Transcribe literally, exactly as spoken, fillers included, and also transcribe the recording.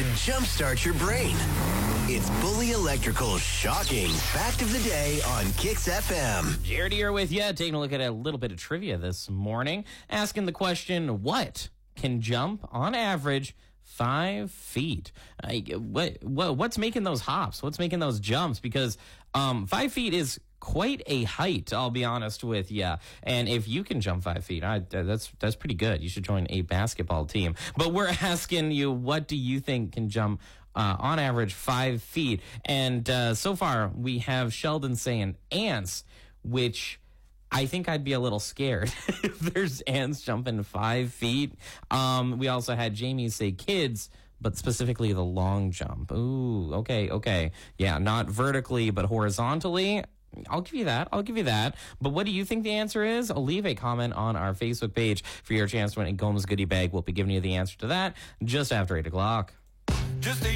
jumpstart your brain. It's Bully Electrical's shocking fact of the day on Kicks F M. Jared here with you, taking a look at a little bit of trivia this morning, asking the question, what can jump on average five feet? Uh, what, what what's making those hops? What's making those jumps? Because um, five feet is quite a height, I'll be honest with you. And if you can jump five feet, I, that's that's pretty good. You should join a basketball team. But we're asking you, what do you think can jump uh, on average five feet? And uh, so far, we have Sheldon saying ants, which I think I'd be a little scared if there's ants jumping five feet. Um, we also had Jamie say kids, but specifically the long jump. Ooh, okay, okay. Yeah, not vertically, but horizontally. I'll give you that. I'll give you that. But what do you think the answer is? I'll leave a comment on our Facebook page for your chance to win a Gomes goodie bag. We'll be giving you the answer to that just after eight o'clock. Just